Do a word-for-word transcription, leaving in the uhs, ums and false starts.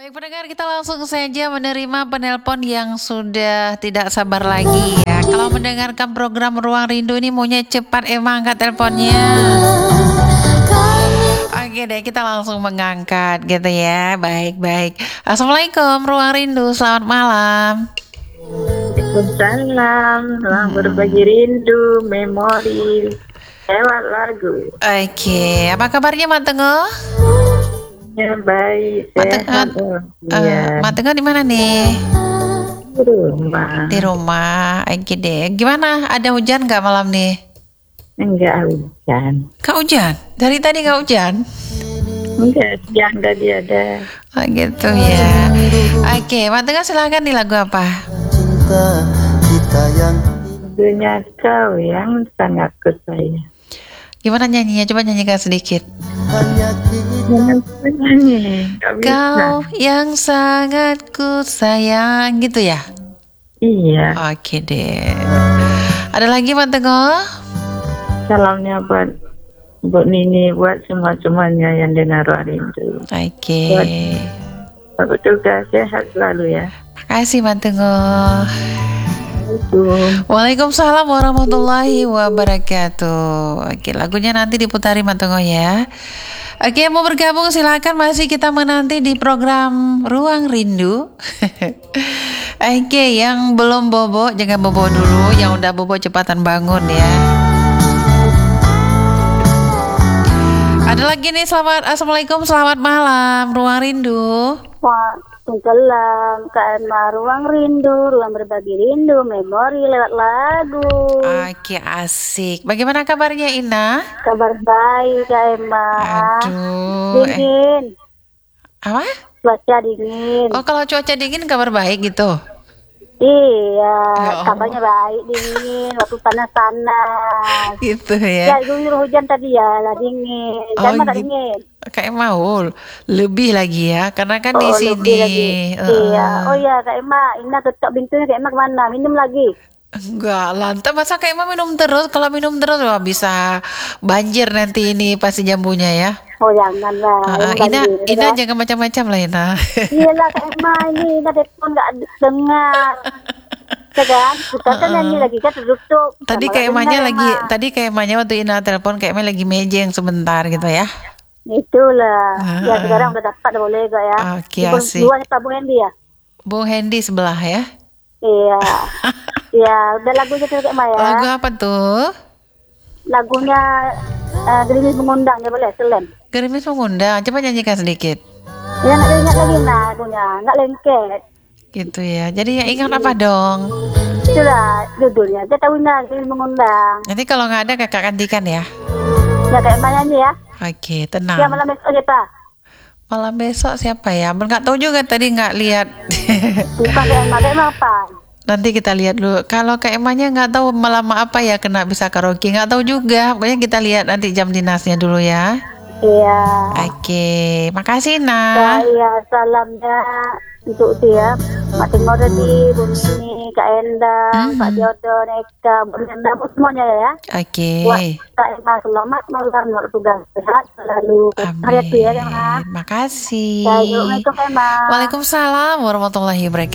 Baik pendengar, kita langsung saja menerima penelpon yang sudah tidak sabar lagi ya. Kalau mendengarkan program Ruang Rindu ini maunya cepat emang angkat teleponnya. Oke deh, kita langsung mengangkat gitu ya. Baik-baik. Assalamualaikum Ruang Rindu, selamat malam. Waalaikumsalam, ruang Hmm. berbagi rindu, memori, lewat lagu. Oke, apa kabarnya Mak Tengah? Ya baik, Mak Tengah, sehat. Oh, eh, iya, Mak Tengah di mana nih? di rumah. Di rumah. Oke deh. Gimana? Ada hujan nggak malam nih? Enggak hujan. Kak hujan? Dari tadi kak hujan? Enggak, siang tadi ada. Oh gitu ya. Oke, Mak Tengah silahkan nih lagu apa? Dunia kau yang sangat kusayang. Gimana nyanyinya? Coba nyanyikan sedikit. Jangan nyanyi, enggak bisa. Kau yang sangat ku sayang gitu ya? Iya, Oke deh. Ada lagi Mak Tengah? salamnya buat buat Nini, buat semua-semuanya yang dengar Ruang Rindu. Oke. Aku juga sehat selalu ya. Makasih Mak Tengah. Assalamualaikum. Waalaikumsalam warahmatullahi wabarakatuh. Oke, lagunya nanti diputari Mak Tengah ya. Oke, mau bergabung silakan, masih kita menanti di program Ruang Rindu. Oke, yang belum bobo jangan bobo dulu, yang udah bobo cepatan bangun ya. Ada lagi nih, selamat Assalamualaikum, selamat malam Ruang Rindu. Waalaikumsalam, Kak Emma, Ruang Rindu, ruang berbagi rindu, memori lewat lagu. Oke, asik. Bagaimana kabarnya Ina? Kabar baik, Kak Emma. Aduh, eh, Dingin, apa? cuaca dingin. Oh, kalau cuaca dingin kabar baik gitu. Iya, Ya Allah. kabarnya baik, dingin, waktu panas-panas. Gitu Ya, ya. guyur hujan tadi ya, lah dingin. Oh, Kak Emma tak gitu. dingin? Kayak mau lebih lagi ya, karena kan di Oh, sini. lebih lagi. eh, Iya, oh iya, Kak Emma, Ina tutup pintunya, Kak Emma kemana? Minum lagi? Enggak, lantas masa kayak mau minum terus? Kalau minum terus wah bisa banjir nanti ini pasti jambunya ya. Oh, janganlah. Ah, ini Ina, banjir, Ina ya. jangan macam-macam lah Ina. Iyalah Kak Emma, ini Ina telepon nggak dengar. Ya kan? Kita kan nyanyi lagi kan tutup. Tadi Sama kayak nggak emangnya dengar, lagi, Emma. tadi kayak emangnya waktu Ina telepon kayak emang lagi mejeng sebentar gitu ya. Itulah. Ah, Ya ah. sekarang udah dapat udah boleh kok ya. Oke, Di asik. Dua Pak Bung Hendy ya? Bung Hendy sebelah ya. Iya. Ya, udah lagunya tuh Kak Emma ya. Lagu apa tuh? Lagunya uh, Gerimis Mengundang ya boleh, Selen. Gerimis mengundang. Coba nyanyikan sedikit. Ya nggak ingat lagi nah lagunya, nggak lengket. Gitu ya. Jadi yang ingat apa dong? Itulah judulnya. Saya tahu nah Gerimis Mengundang. Nanti kalau nggak ada kakak gantikan ya. Ya Kak Emma nyanyi ya. Oke, Ya tenang. malam besok kita. Malam besok siapa ya? Nggak tahu juga tadi nggak lihat. Bukan Kak Emma, Kak Emma apa? Nanti kita lihat dulu. Kalau kayak emangnya nggak tahu malam apa ya kena bisa karaoke. Nggak tahu juga. Pokoknya kita lihat nanti jam dinasnya dulu ya. Iya. Oke, makasih Ya, Nah. iya, salamnya untuk dia Mak Timur tadi, Bu Mini, Kak Endang, Mhm. Pak Jodoh, Neka, Bu Endang, semuanya ya. Oke. Buat Kak Emma selamat malam, waktu tugas sehat selalu. Hari Amin. ya, Kak Emma. Makasih. Ya, Assalamualaikum Kak Emma. Waalaikumsalam warahmatullahi wabarakatuh.